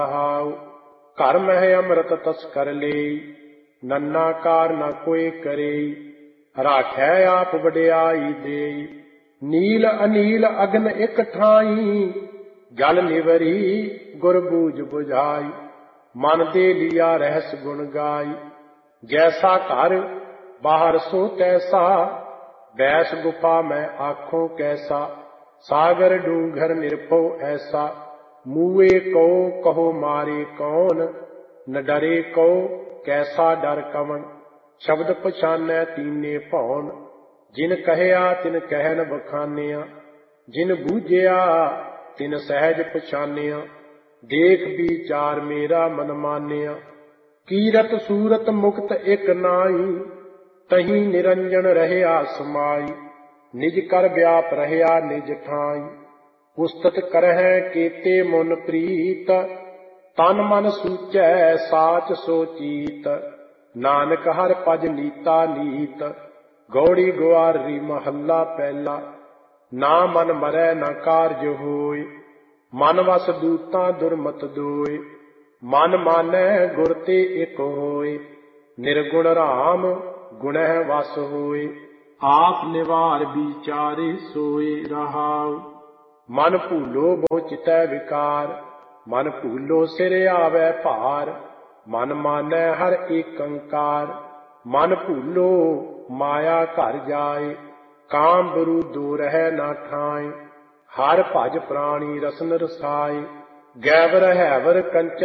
घर मह अमृत तस्कर ले, नन्ना कार न कोई करे। राखै आप वड्याई दे, नील अनील अग्न एक ठाई। जल निवरी गुर बूझ बुझाई, मन दे लिया रहस गुण गाई। जैसा घर बाहर सो तैसा, बैस गुफा में आँखों कैसा। सागर डूंगर निरपो ऐसा, मुए को कहो मारे कौन। न डरे को कैसा डर कवन, शब्द पछानै तीने भौन। जिन कहया तिन कहन बखानिया, जिन बूझिया तिन सहज पछानिया। देख विचार मेरा मन मानिया, कीरत सूरत मुक्त एक नाई। तही निरंजन रहया समाई, निज कर व्याप रहया निज ठाई। उस्तत करहै केते मुन प्रीत, तन मन सूचै साच सोचीत। नानक हर पज नीता नीत, गौड़ी गुआरी महला पहला। ना मन मरै न कारज होय, मन वस दूतां दुर्मत दोय। मन मानै गुर ते एक होय, निर्गुण राम गुणह वस होय। आप निवार विचारे सोए रहाउ, मन भूलो बहु चितै विकार। मन भूलो सिर आवे भार, मन मानै हर एकंकार। मन भूलो माया घर जाए, काम बरु दो रहै न ठाए। हर भज प्राणी रसन रसाए, गैवर हैवर कंचन